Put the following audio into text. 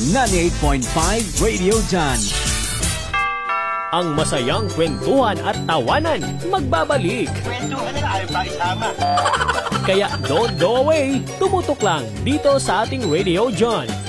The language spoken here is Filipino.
98.5 Radio John. Ang masayang kwentuhan at tawanan magbabalik. Kwentuhan na ayaw pa isama. Kaya don't go away, tumutok lang dito sa ating Radio John